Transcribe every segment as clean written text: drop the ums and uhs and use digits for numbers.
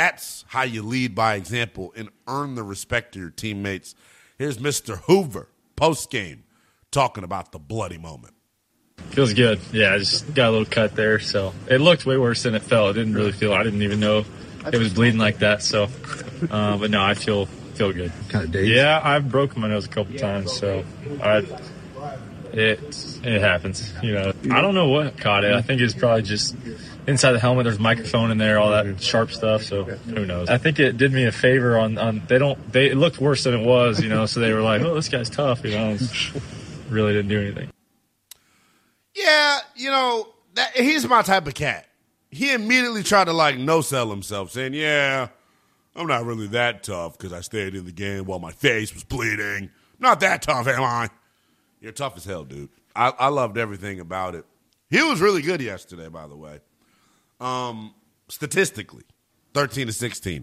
That's how you lead by example and earn the respect of your teammates. Here's Mr. Hoover, post-game, talking about the bloody moment. Feels good. Yeah, I just got a little cut there, so it looked way worse than it felt. It didn't really feel. I didn't even know it was bleeding like that. So, but no, I feel good. Kind of dazed. Yeah, I've broken my nose a couple times, so it happens. You know, I don't know what caught it. I think it's probably just inside the helmet. There's a microphone in there, all that sharp stuff. So who knows? I think it did me a favor on it looked worse than it was. You know, so they were like, oh, this guy's tough. You know, really didn't do anything. Yeah, you know, he's my type of cat. He immediately tried to, no-sell himself, saying, yeah, I'm not really that tough because I stayed in the game while my face was bleeding. Not that tough, am I? You're tough as hell, dude. I loved everything about it. He was really good yesterday, by the way. Statistically, 13-16.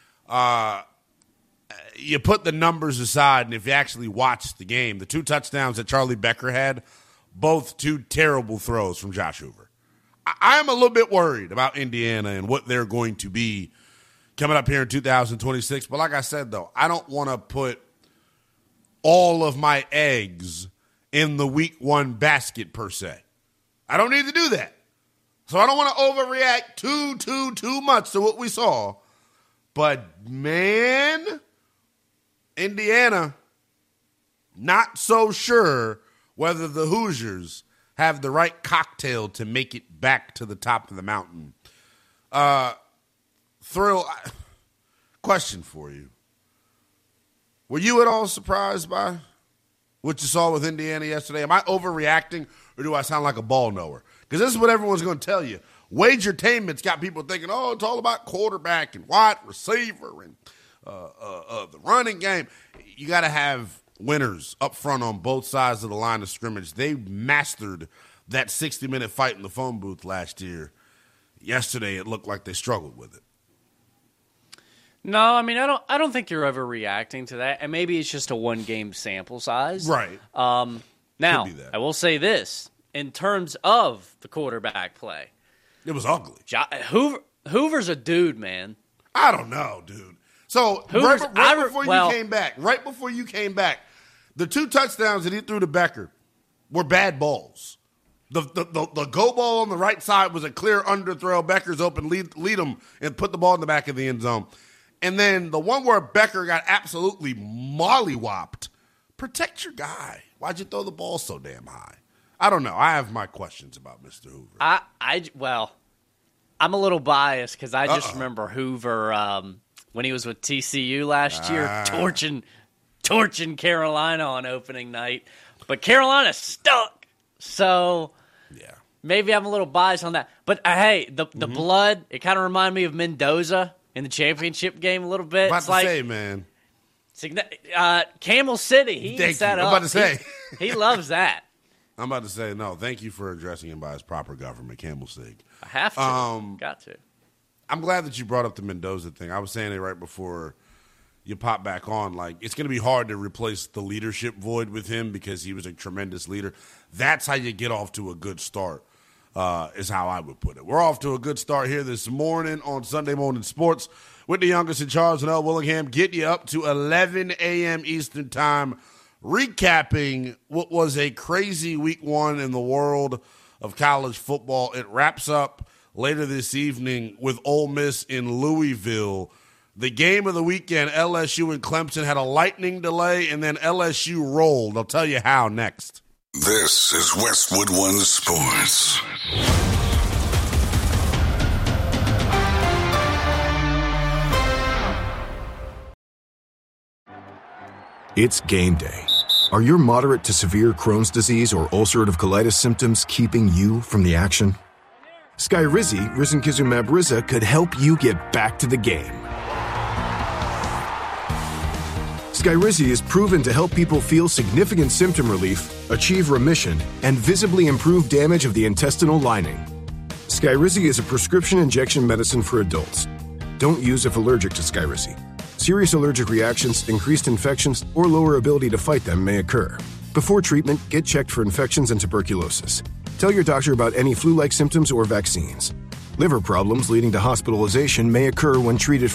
You put the numbers aside, and if you actually watch the game, the 2 touchdowns that Charlie Becker had, both 2 terrible throws from Josh Hoover. I am a little bit worried about Indiana and what they're going to be coming up here in 2026. But like I said, though, I don't want to put all of my eggs in the week 1 basket, per se. I don't need to do that. So I don't want to overreact too much to what we saw. But, man, Indiana, not so sure whether the Hoosiers have the right cocktail to make it back to the top of the mountain. Thrill, question for you. Were you at all surprised by what you saw with Indiana yesterday? Am I overreacting, or do I sound like a ball knower? Because this is what everyone's going to tell you. Wagertainment's got people thinking, oh, it's all about quarterback and wide receiver and the running game. You got to have winners up front on both sides of the line of scrimmage. They mastered that 60-minute fight in the phone booth last year. Yesterday, it looked like they struggled with it. No, I mean, I don't think you're overreacting to that, and maybe it's just a 1-game sample size. Right. Now, I will say this. In terms of the quarterback play, it was ugly. Hoover's a dude, man. I don't know, dude. So right before you came back, the 2 touchdowns that he threw to Becker were bad balls. The go ball on the right side was a clear underthrow. Becker's open, lead him, and put the ball in the back of the end zone. And then the one where Becker got absolutely mollywopped. Protect your guy. Why'd you throw the ball so damn high? I don't know. I have my questions about Mr. Hoover. Well, I'm a little biased because I just remember Hoover when he was with TCU last year, torching Carolina on opening night. But Carolina stuck. So yeah, maybe I'm a little biased on that. But hey, the blood, it kind of reminded me of Mendoza in the championship game a little bit. About to say, man. Camel City, he eats that up. I'm about to say. He loves that. I'm about to say, no, thank you for addressing him by his proper government, Camel Sig. I have to. Got to. I'm glad that you brought up the Mendoza thing. I was saying it right before you pop back on. Like, it's going to be hard to replace the leadership void with him because he was a tremendous leader. That's how you get off to a good start, is how I would put it. We're off to a good start here this morning on Sunday Morning Sports with the youngest in charge, L. Willingham, getting you up to 11 a.m. Eastern Time, recapping what was a crazy week 1 in the world of college football. It wraps up later this evening with Ole Miss in Louisville. The game of the weekend, LSU and Clemson, had a lightning delay, and then LSU rolled. I'll tell you how next. This is Westwood One Sports. It's game day. Are your moderate to severe Crohn's disease or ulcerative colitis symptoms keeping you from the action? Skyrizi, risankizumab Riza, could help you get back to the game. Skyrizi is proven to help people feel significant symptom relief, achieve remission, and visibly improve damage of the intestinal lining. Skyrizi is a prescription injection medicine for adults. Don't use if allergic to Skyrizi. Serious allergic reactions, increased infections, or lower ability to fight them may occur. Before treatment, get checked for infections and tuberculosis. Tell your doctor about any flu-like symptoms or vaccines. Liver problems leading to hospitalization may occur when treated